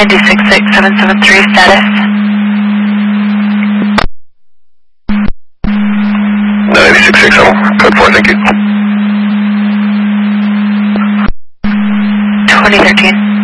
9266773 status. 92667, code 4, thank you. 2013.